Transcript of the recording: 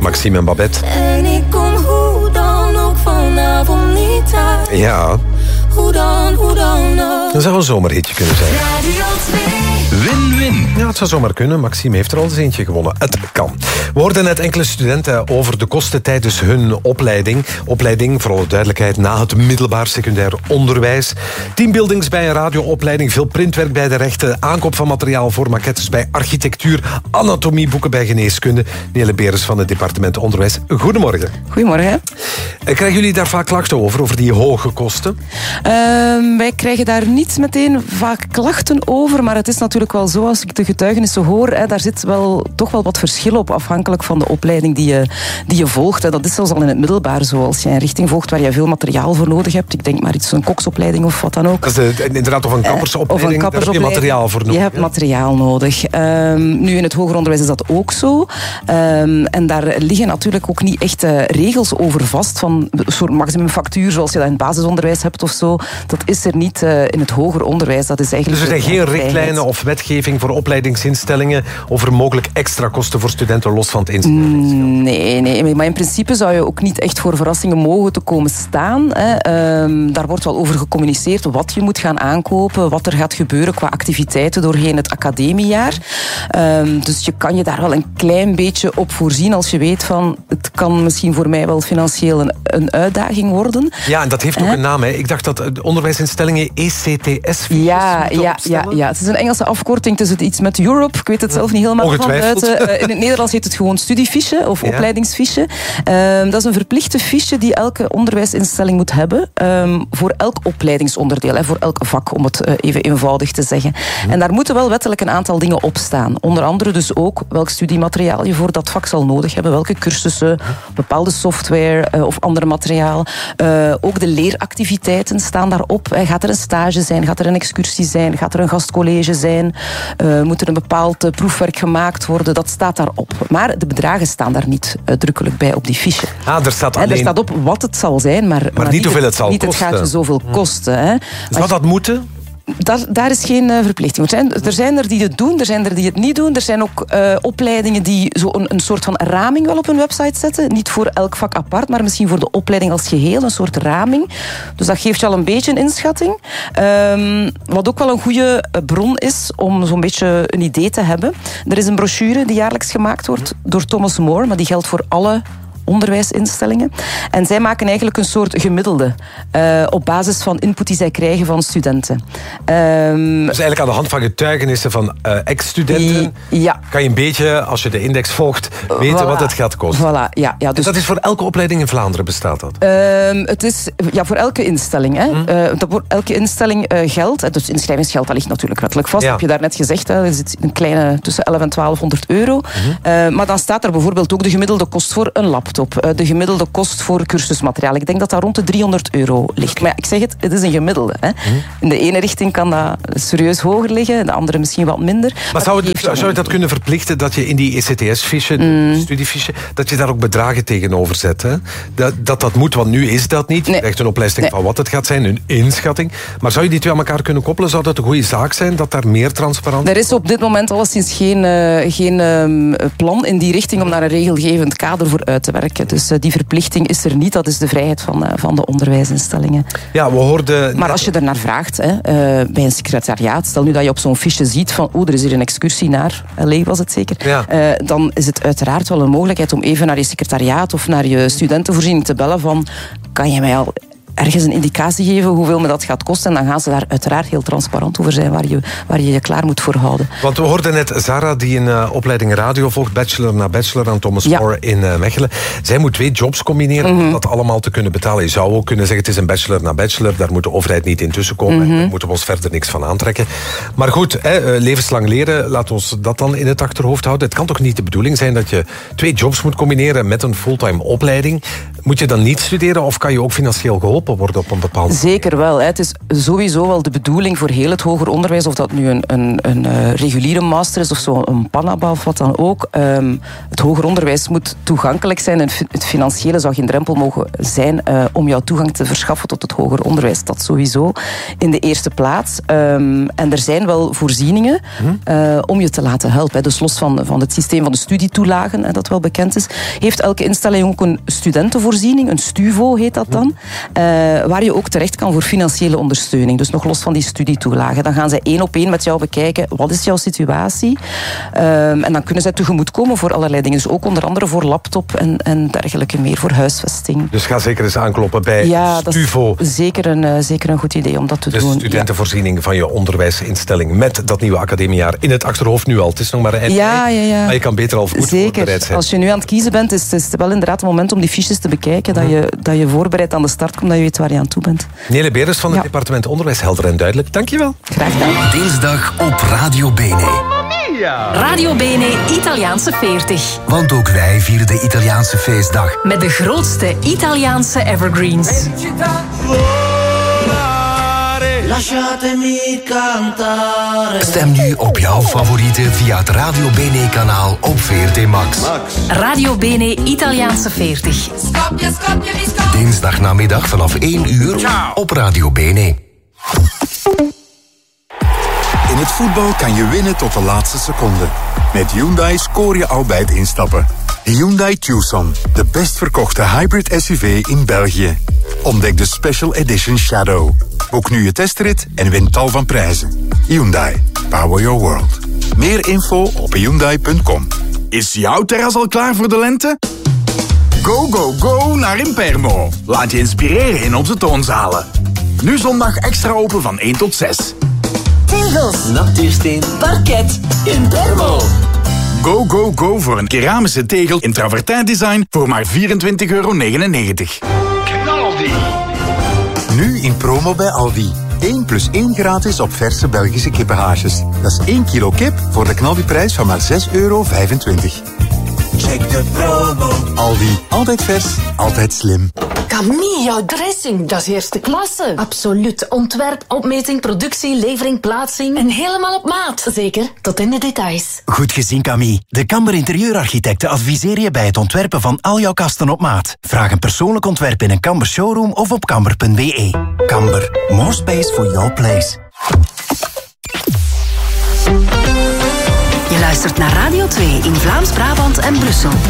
Maxime en Babette. En ik kom hoe dan ook vanavond niet uit. Ja. Hoe dan ook. Dat zou een zomerhitje kunnen zijn. Radio 2. Win-win. Ja, het zou zomaar kunnen. Maxime heeft er al eens eentje gewonnen. Het kan. We hoorden net enkele studenten over de kosten tijdens hun opleiding. Opleiding, voor alle duidelijkheid, na het middelbaar secundair onderwijs. Teambuildings bij een radioopleiding. Veel printwerk bij de rechten. Aankoop van materiaal voor maquettes bij architectuur. Anatomie, bij geneeskunde. Nele Beres van het departement onderwijs. Goedemorgen. Goedemorgen. Krijgen jullie daar vaak klachten over die hoge kosten? Wij krijgen daar niet meteen vaak klachten over, maar het is natuurlijk wel zo, als ik de getuigenissen hoor, daar zit toch wel wat verschil op, afhankelijk van de opleiding die je volgt. Dat is zelfs al in het middelbaar zo. Als je een richting volgt waar je veel materiaal voor nodig hebt, ik denk maar iets een koksopleiding of wat dan ook. Dat is inderdaad of een kappersopleiding, daar heb je materiaal voor nodig. Je hebt materiaal nodig. Nu, in het hoger onderwijs is dat ook zo. En daar liggen natuurlijk ook niet echt regels over vast, van een soort maximumfactuur, zoals je dat in het basisonderwijs hebt of zo. Dat is er niet in het hoger onderwijs. Dat is eigenlijk dus er zijn geen richtlijnen of wetgeving voor opleidingsinstellingen over mogelijk extra kosten voor studenten los van het instelling? Nee, maar in principe zou je ook niet echt voor verrassingen mogen te komen staan. Daar wordt wel over gecommuniceerd wat je moet gaan aankopen, wat er gaat gebeuren qua activiteiten doorheen het academiejaar. Dus je kan je daar wel een klein beetje op voorzien als je weet van, het kan misschien voor mij wel financieel een uitdaging worden. Ja, en dat heeft ook een naam. Hè. Ik dacht dat de onderwijsinstellingen ECTS ja, het is een Engelse afkorting. Het is iets met Europe. Ik weet het zelf niet helemaal van buiten. In het Nederlands heet het gewoon studiefiche of opleidingsfiche. Dat is een verplichte fiche die elke onderwijsinstelling moet hebben voor elk opleidingsonderdeel, voor elk vak, om het even eenvoudig te zeggen. En daar moeten wel wettelijk een aantal dingen op staan. Onder andere dus ook welk studiemateriaal je voor dat vak zal nodig hebben, welke cursussen, bepaalde software of andere materiaal. Ook de leeractiviteiten staan daarop. Gaat er een stage zijn? Gaat er een excursie zijn? Gaat er een gastcollege zijn? Moet er een bepaald proefwerk gemaakt worden? Dat staat daarop. Maar de bedragen staan daar niet uitdrukkelijk bij op die fiche. Er staat alleen... Er staat op wat het zal zijn, maar niet hoeveel het zal kosten. Niet het gaat je zoveel kosten. Hè. Zou dat moeten? Daar is geen verplichting. Er zijn er die het doen, er zijn er die het niet doen. Er zijn ook opleidingen die zo een soort van raming wel op hun website zetten. Niet voor elk vak apart, maar misschien voor de opleiding als geheel. Een soort raming. Dus dat geeft je al een beetje een inschatting. Wat ook wel een goede bron is om zo'n beetje een idee te hebben. Er is een brochure die jaarlijks gemaakt wordt door Thomas More, maar die geldt voor alle onderwijsinstellingen. En zij maken eigenlijk een soort gemiddelde op basis van input die zij krijgen van studenten. Dus eigenlijk aan de hand van getuigenissen van ex-studenten kan je een beetje, als je de index volgt, weten wat het gaat kosten. Voilà, ja. Dus dat is voor elke opleiding in Vlaanderen, bestaat dat? Het is voor elke instelling. Voor elke instelling geldt, dus inschrijvingsgeld, dat ligt natuurlijk wettelijk vast, heb je daarnet gezegd. Er zit een kleine tussen 1100 en 1200 euro. Maar dan staat er bijvoorbeeld ook de gemiddelde kost voor een laptop. De gemiddelde kost voor cursusmateriaal. Ik denk dat dat rond de 300 euro ligt. Maar ik zeg het is een gemiddelde. Hè. In de ene richting kan dat serieus hoger liggen, de andere misschien wat minder. Maar zou je dat kunnen verplichten, dat je in die ECTS-fiche, de studiefiche, dat je daar ook bedragen tegenover zet? Hè? Dat moet, want nu is dat niet. Je krijgt een opleiding van wat het gaat zijn, een inschatting. Maar zou je die twee aan elkaar kunnen koppelen? Zou dat een goede zaak zijn, dat daar meer transparant... Er is op dit moment alleszins geen plan in die richting om naar een regelgevend kader voor uit te werken. Dus die verplichting is er niet. Dat is de vrijheid van de onderwijsinstellingen. Ja, we hoorden... Maar als je er naar vraagt, bij een secretariaat, stel nu dat je op zo'n fiche ziet van er is hier een excursie naar LA, was het zeker, dan is het uiteraard wel een mogelijkheid om even naar je secretariaat of naar je studentenvoorziening te bellen van, kan je mij al ergens een indicatie geven hoeveel me dat gaat kosten. En dan gaan ze daar uiteraard heel transparant over zijn waar je klaar moet voor houden. Want we hoorden net Zara, die een opleiding radio volgt, bachelor na bachelor aan Thomas More in Mechelen. Zij moet 2 jobs combineren om dat allemaal te kunnen betalen. Je zou ook kunnen zeggen, het is een bachelor na bachelor, daar moet de overheid niet in tussenkomen. Daar moeten we ons verder niks van aantrekken. Maar goed, levenslang leren, laat ons dat dan in het achterhoofd houden. Het kan toch niet de bedoeling zijn dat je 2 jobs moet combineren met een fulltime opleiding? Moet je dan niet studeren of kan je ook financieel geholpen geholpen worden op een bepaalde manier. Zeker wel. Het is sowieso wel de bedoeling voor heel het hoger onderwijs, of dat nu een reguliere master is of zo, een PANABA of wat dan ook. Het hoger onderwijs moet toegankelijk zijn en het financiële zou geen drempel mogen zijn om jouw toegang te verschaffen tot het hoger onderwijs. Dat sowieso in de eerste plaats. En er zijn wel voorzieningen om je te laten helpen. Dus los van het systeem van de studietoelagen, dat wel bekend is, heeft elke instelling ook een studentenvoorziening, een STUVO heet dat dan, waar je ook terecht kan voor financiële ondersteuning. Dus nog los van die studietoelagen. Dan gaan zij 1 op 1 met jou bekijken, wat is jouw situatie? En dan kunnen zij tegemoetkomen voor allerlei dingen. Dus ook onder andere voor laptop en dergelijke meer, voor huisvesting. Dus ga zeker eens aankloppen bij STUVO. Dat is zeker een goed idee om dat te doen. De studentenvoorziening van je onderwijsinstelling met dat nieuwe academiejaar in het achterhoofd nu al. Het is nog maar een eind. Maar je kan beter al goed voorbereid zijn. Als je nu aan het kiezen bent, is het wel inderdaad het moment om die fiches te bekijken, dat je voorbereid aan de start komt, dat je weet waar je aan toe bent. Nele Beres van het departement Onderwijs, helder en duidelijk. Dankjewel. Graag gedaan. Dinsdag op Radio Bene. Radio Bene Italiaanse 40. Want ook wij vieren de Italiaanse feestdag. Met de grootste Italiaanse evergreens. Stem nu op jouw favoriete via het Radio Bene-kanaal op VRT Max. Radio Bene Italiaanse 40. Dinsdag namiddag vanaf 1 uur op Radio Bene. In het voetbal kan je winnen tot de laatste seconde. Met Hyundai scoor je al bij het instappen. Hyundai Tucson, de best verkochte hybrid SUV in België. Ontdek de Special Edition Shadow. Boek nu je testrit en win tal van prijzen. Hyundai, power your world. Meer info op hyundai.com. Is jouw terras al klaar voor de lente? Go, go, go naar Impermo. Laat je inspireren in onze toonzalen. Nu zondag extra open van 1 tot 6. Tegels, natuursteen, parket, Impermo. Go, go, go voor een keramische tegel in travertijn design voor maar €24,99. Knaldi. Nu in promo bij Aldi. 1+1 gratis op verse Belgische kippenhaasjes. Dat is 1 kilo kip voor de knaldiprijs van maar €6,25. Check de promo. Aldi. Altijd vers, altijd slim. Camille, jouw dressing, dat is eerste klasse. Absoluut. Ontwerp, opmeting, productie, levering, plaatsing. En helemaal op maat. Zeker, tot in de details. Goed gezien, Camille. De Kamber Interieurarchitecten adviseren je bij het ontwerpen van al jouw kasten op maat. Vraag een persoonlijk ontwerp in een Kamber showroom of op kamber.be. Kamber. More space for your place. Je luistert naar Radio 2 in Vlaams-Brabant en Brussel.